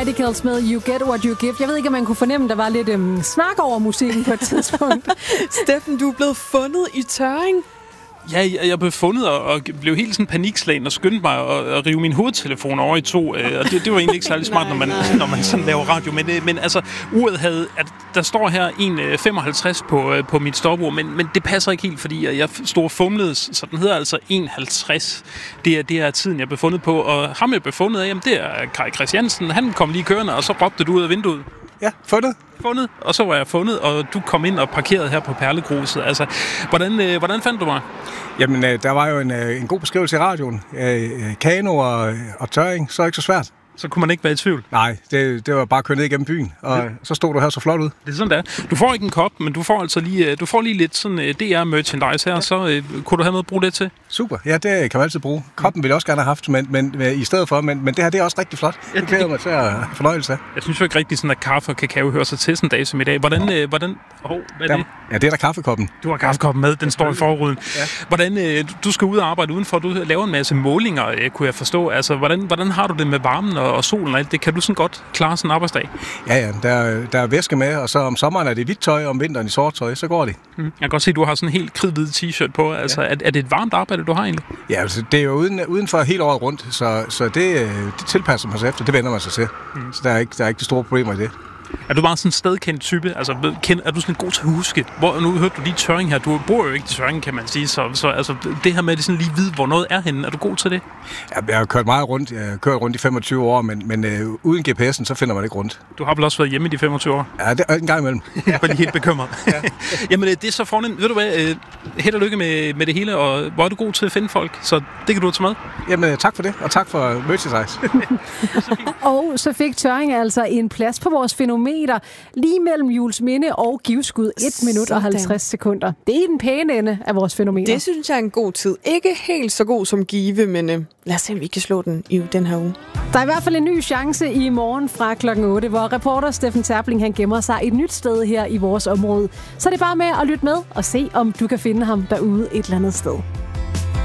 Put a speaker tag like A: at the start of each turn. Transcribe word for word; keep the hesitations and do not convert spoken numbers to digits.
A: Radicals med You Get What You Give. Jeg ved ikke, om man kunne fornemme, der var lidt øhm, snak over musikken på et tidspunkt.
B: Steffen, du er blevet fundet i Tørring.
C: Ja, jeg, jeg blev fundet og, og blev helt sådan panikslagen og skyndte mig at, at rive min hovedtelefon over i to. Øh, og det, det var egentlig ikke særlig smart, når man, når man sådan laver radio. Men, øh, men altså, uret havde... At der står her en komma femoghalvtreds på, øh, på mit stopur, men, men det passer ikke helt, fordi jeg stod og fumlede, så den hedder altså en komma halvtreds. Det er, det er tiden, jeg blev fundet på. Og ham, jeg blev fundet af, jamen, det er Kai Christiansen. Han kom lige kørende, og så råbte du ud af vinduet.
D: Ja, fundet.
C: Fundet, og så var jeg fundet, og du kom ind og parkerede her på Perlegruset. Altså, hvordan, øh, hvordan fandt du mig?
D: Jamen, øh, der var jo en, øh, en god beskrivelse i radioen. Øh, Kano og, og Tørring, så er det ikke så svært.
C: Så kunne man ikke være i tvivl.
D: Nej, det, det var bare at køre ned igennem byen, og ja. Så stod du her så flot ud.
C: Det er sådan der. Du får ikke en kop, men du får altså lige, du får lige lidt sådan D R-merchandise her, ja. Så øh, kunne du have noget at bruge det til?
D: Super, ja, det kan man altid bruge. Koppen ville jeg også gerne have haft, men, men i stedet for, men, men det her, det er også rigtig flot. Det glæder mig til at fornøjelse af. Jeg
C: synes jo ikke rigtig sådan, at kaffe og kakao hører sig til sådan en dag som i dag. Hvordan, øh, hvordan, oh, hvad er det?
D: Ja, det er der kaffekoppen.
C: Du har kaffekoppen med, den står i forruden. Ja. Hvordan, øh, du skal ud og arbejde udenfor, du laver en masse målinger, øh, kunne jeg forstå. Altså, hvordan, hvordan har du det med varmen og, og solen og alt det? Kan du sådan godt klare sådan en arbejdsdag?
D: Ja, ja, der, der er væske med, og så om sommeren er det hvidt tøj, og om vinteren i sort tøj, så går det.
C: Mm. Jeg kan godt se, at du har sådan en helt kridhvid t-shirt på. Altså, ja. er, er det et varmt arbejde, du har egentlig?
D: Ja, altså, det er jo uden, udenfor hele året rundt, så, så det, det tilpasser man sig efter, det vender man sig til. Mm. Så der er, ikke, der er ikke de store problemer i det.
C: Er du bare sådan en stedkendt type? Altså, er du sådan god til at huske? Hvor, nu hørte du lige Tørring her. Du bor jo ikke i Tørring, kan man sige. Så, så altså, det her med at sådan lige vide, hvor noget er henne. Er du god til det?
D: Ja, jeg har kørt meget rundt. Jeg har kørt rundt i femogtyve år, men, men øh, uden G P S'en, så finder man ikke rundt.
C: Du har vel også været hjemme i de femogtyve år?
D: Ja, det er en gang imellem.
C: Jeg er lige helt bekymret. Ja. Jamen, det er så fornemt. Ved du hvad? Held og lykke med, med det hele, og hvor er du god til at finde folk? Så det kan du tage med.
D: Jamen, tak for det, og tak for merchandise.
A: Og så fik Tørring altså en plads på vores fænometer, lige mellem Juelsminde og Givskud, et minut og halvtreds sekunder. Det er i den pæne ende af vores fænometer.
B: Det synes jeg er en god tid. Ikke helt så god som Give, men øh, lad os se, om vi kan slå den i den her uge.
A: Der er i hvert fald en ny chance i morgen fra klokken otte, hvor reporter Steffen Terpling han gemmer sig et nyt sted her i vores område. Så det er bare med at lytte med og se, om du kan finde ham derude et eller andet sted.